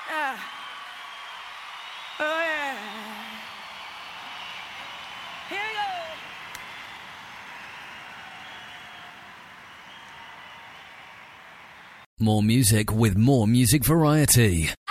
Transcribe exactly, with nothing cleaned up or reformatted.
Ah. Oh, yeah. Here we go. More music with more music variety.